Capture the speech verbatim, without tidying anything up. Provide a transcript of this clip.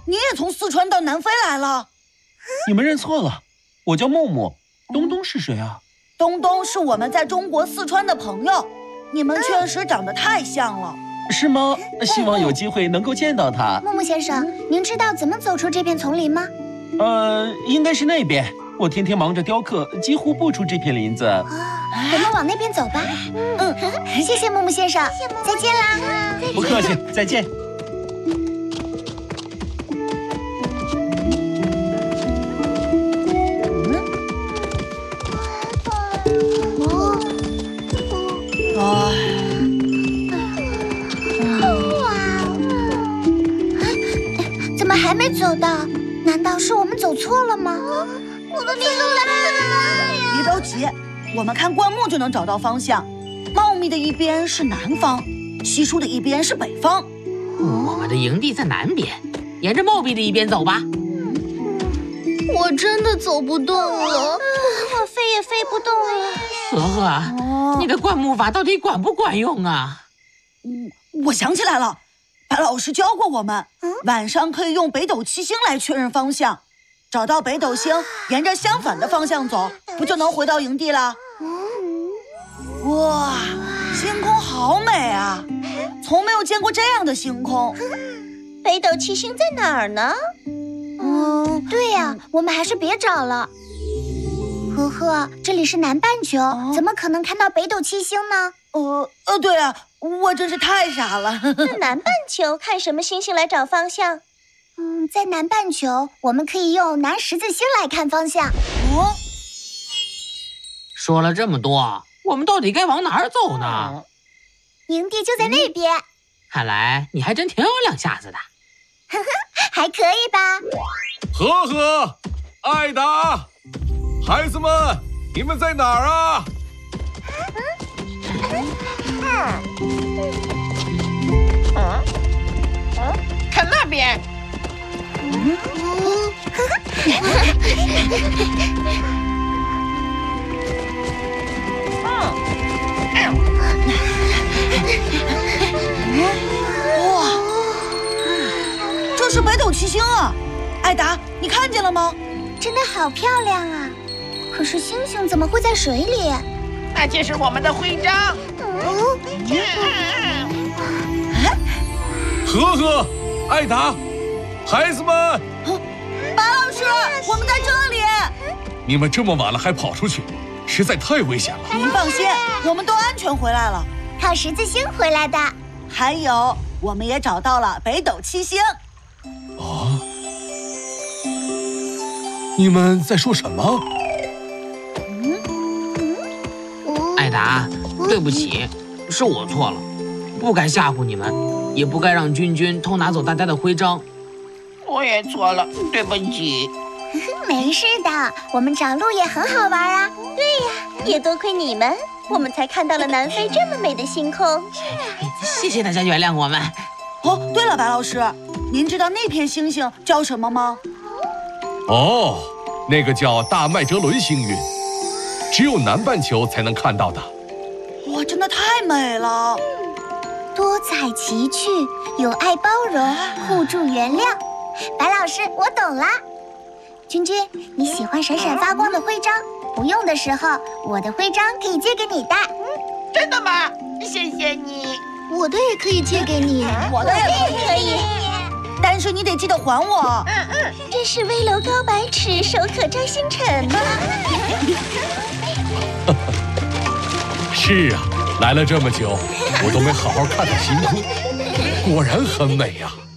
你也从四川到南非来了？ 你们认错了，我叫木木。东东是谁啊？ 东东是我们在中国四川的朋友。你们确实长得太像了。 是吗？希望有机会能够见到他。 木木先生，您知道怎么走出这片丛林吗？ 呃，应该是那边。我天天忙着雕刻，几乎不出这片林子。 哦，我们往那边走吧。嗯，谢谢木木先生，再见啦。 不客气，再见。 啊！ 怎么还没走到？难道是我们走错了吗？我的迷路来了！ 别着急，我们看灌木就能找到方向。茂密的一边是南方，稀疏的一边是北方。 我们的营地在南边，沿着茂密的一边走吧。 我真的走不动了，我飞也飞不动了。 呵呵，哦、你的灌木法到底管不管用啊？ 嗯，我想起来了，白老师教过我们，嗯、晚上可以用北斗七星来确认方向。找到北斗星，沿着相反的方向走，不就能回到营地了？哇，星空好美啊！从没有见过这样的星空。 北斗七星在哪儿呢？嗯，对呀、啊，我们还是别找了。呵呵，这里是南半球，哦、怎么可能看到北斗七星呢？ 呃呃，对啊，我真是太傻了。 南半球看什么星星来找方向？嗯，在南半球，我们可以用南十字星来看方向。哦， 说了这么多，我们到底该往哪儿走呢？ 营地就在那边。嗯、 看来你还真挺有两下子的。 呵呵，还可以吧。 呵呵，艾达，孩子们，你们在哪儿啊？ 嗯嗯嗯，看那边。嗯， 哇，这是北斗七星啊！艾达，你看见了吗？ 真的好漂亮啊！可是星星怎么会在水里？ 那就是我们的徽章。 嗯， 呵呵，艾达，孩子们， 白老师，我们在这里。 你们这么晚了还跑出去，实在太危险了。 您放心，我们都安全回来了， 靠十字星回来的。 还有，我们也找到了北斗七星。 啊！你们在说什么？ 嗯嗯、艾达，对不起，是我错了，不该吓唬你们，也不该让君君偷拿走大家的徽章。 我也错了，对不起。 没事的，我们找路也很好玩啊。对呀，也多亏你们，我们才看到了南非这么美的星空。 谢谢大家原谅我们。 哦，对了，白老师，您知道那片星星叫什么吗？ 哦，那个叫大麦哲伦星云，只有南半球才能看到的。 哇，真的太美了！ 多彩奇趣，友爱包容，互助原谅。白老师，我懂了。君君，你喜欢闪闪发光的徽章，不用的时候，我的徽章可以借给你戴。 真的吗？谢谢你。 我的也可以借给你， 我的也可以。 但是你得记得还我。 嗯嗯，这是危楼高百尺，手可摘星辰吗？ 是啊，来了这么久，我都没好好看看星空，果然很美呀、啊。